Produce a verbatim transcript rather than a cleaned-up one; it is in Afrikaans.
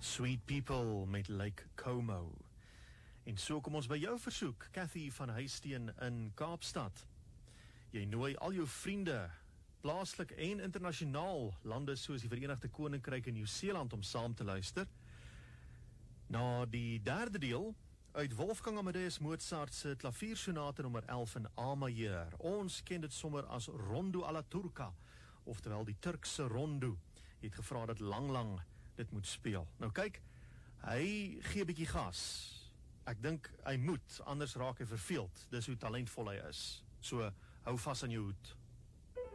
Sweet People met Lake Como. En so kom ons by jou versoek, Cathy van Huisteen in Kaapstad. Jy nooi al jou vriende, plaaslik en internasionaal, lande soos die Verenigde Koninkryk en Nieu-Seeland om saam te luister. Na die derde deel, uit Wolfgang Amadeus Mozart se klaviersonate nommer elf in A majeur. Ons ken dit sommer as Rondo alla Turca, oftewel die Turkse rondo. Jy het gevra dat lang lang dit moet speel. Nou kyk, hy gee 'n bietjie gas. Ek dink hy moet, anders raak hy verveeld. Dis hoe talentvol hy is. So, hou vas aan jou hoed.